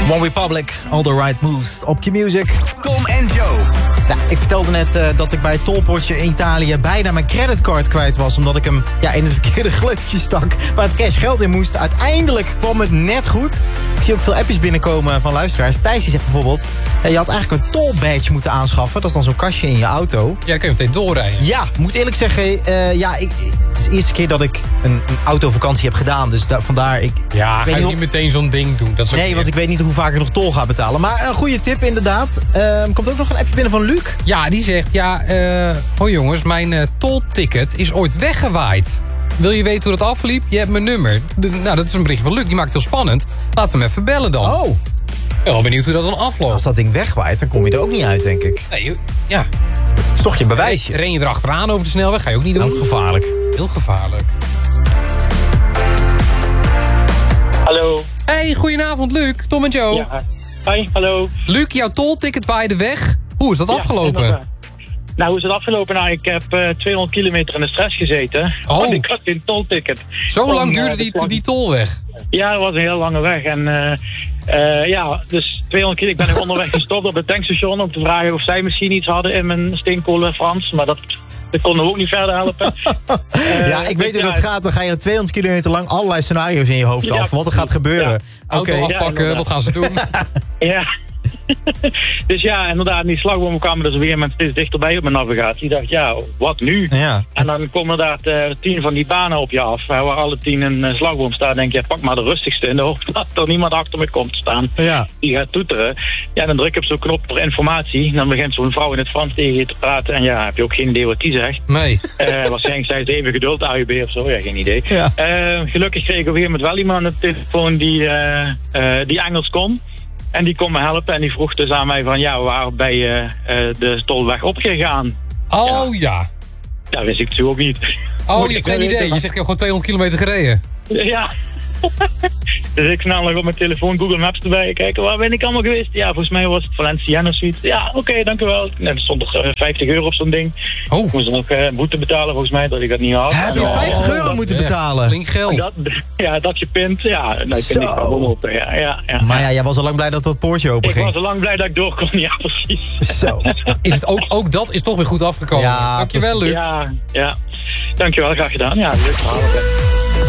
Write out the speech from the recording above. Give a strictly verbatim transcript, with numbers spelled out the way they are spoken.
One Republic, All the Right Moves op Q-Music. Tom en Joe. Nou, ik vertelde net uh, dat ik bij het tolpotje in Italië bijna mijn creditcard kwijt was. Omdat ik hem ja, in het verkeerde gleufje stak waar het cash geld in moest. Uiteindelijk kwam het net goed. Ik zie ook veel appjes binnenkomen van luisteraars. Thijs die zegt bijvoorbeeld, uh, je had eigenlijk een tollbadge moeten aanschaffen. Dat is dan zo'n kastje in je auto. Ja, dan kun je meteen doorrijden. Ja, moet eerlijk zeggen, uh, ja, ik, het is de eerste keer dat ik een, een autovakantie heb gedaan. Dus da, vandaar... Ik, ja, ik ga je niet niet meteen zo'n ding doen. Dat is nee, want ik weet niet hoe vaak ik nog tol ga betalen. Maar een goede tip inderdaad. Uh, komt ook nog een appje binnen van Luc. Ja, die zegt, ja, uh, hoi jongens, mijn uh, tolticket is ooit weggewaaid. Wil je weten hoe dat afliep? Je hebt mijn nummer. De, nou, dat is een berichtje van Luc, die maakt het heel spannend. Laten we hem even bellen dan. Oh. Ik ben wel benieuwd hoe dat dan afloopt. Als dat ding wegwaait, dan kom je er ook niet uit, denk ik. Nee, ja. Dat is toch je bewijsje. Ren je erachteraan over de snelweg, ga je ook niet doen. Ook gevaarlijk. Heel gevaarlijk. Hallo. Hey, goedenavond Luc, Tom en Joe. Ja. Hoi, hallo. Luc, jouw tolticket waaide weg. Hoe is dat Ja, afgelopen? inderdaad. Nou, hoe is het afgelopen? Nou, ik heb uh, tweehonderd kilometer in de stress gezeten. Oh. Want ik had geen tolticket. Zo Om, lang uh, duurde de die, slag- die tol weg? Ja, dat was een heel lange weg. En uh, uh, ja, dus tweehonderd kilometer. Ik ben nog onderweg gestopt op het tankstation om te vragen of zij misschien iets hadden in mijn steenkolen Frans. Maar dat, dat konden we ook niet verder helpen. Uh, ja, ik weet hoe ja, dat gaat. Dan ga je tweehonderd kilometer lang allerlei scenario's in je hoofd Ja, af. Wat er gaat gebeuren. ja. Oké. Auto afpakken, Ja, wat gaan ze doen? Ja. Dus ja, inderdaad, die slagbomen kwamen dus weer met steeds dichterbij op mijn navigatie. Ik dacht, ja, wat nu? Ja. En dan komen inderdaad uh, tien van die banen op je af. Waar alle tien een uh, slagboom staat, denk je, pak maar de rustigste in de hoop dat er niemand achter me komt te staan. Ja. Die gaat toeteren. Ja, dan druk ik op zo'n knop voor informatie. Dan begint zo'n vrouw in het Frans tegen je te praten. En ja, heb je ook geen idee wat die zegt. Nee. Uh, waarschijnlijk zei ze even geduld, A U B of zo. Ja, geen idee. Ja. Uh, gelukkig kreeg ik op een gegeven moment wel iemand aan de telefoon die, uh, uh, die Engels kon. En die kon me helpen en die vroeg dus aan mij van, ja, waar ben je uh, de tolweg opgegaan? Oh ja. Ja, wist ik natuurlijk ook niet. Oh, Moet je ik hebt geen weten, idee. maar- Je zegt, ik heb gewoon tweehonderd kilometer gereden. Ja. Dus ik snel nog op mijn telefoon Google Maps erbij kijken. Waar ben ik allemaal geweest? Ja, volgens mij was het Valenciennes of zoiets. Ja, oké, okay, dank u wel. En er stond er uh, vijftig euro op zo'n ding. Oh. Ik moest nog uh, boete betalen volgens mij, dat ik dat niet had. Heb je En, uh, vijftig euro dat- moeten Ja, betalen? Flink geld. Dat, ja, dat je pint. Ja, nou, ik ben Zo. niet gewoon open. Ja, ja, ja. Maar ja, jij was al lang blij dat dat poortje open Ik was ging. al lang blij dat ik door kon. Ja, precies. Zo. Is het ook, ook dat is toch weer goed afgekomen. Ja, Dankjewel, precies. Luc. Ja, ja. Dankjewel, graag gedaan. Ja, leuk verhaal.